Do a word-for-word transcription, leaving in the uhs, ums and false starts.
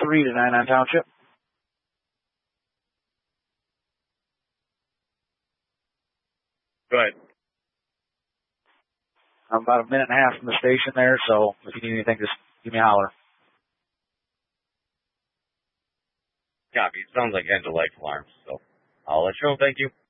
three to Ninety-Nine Township. Go ahead. I'm about a minute and a half from the station there, so if you need anything, just give me a holler. Copy. It sounds like end of life alarms, so I'll let you know. Thank you.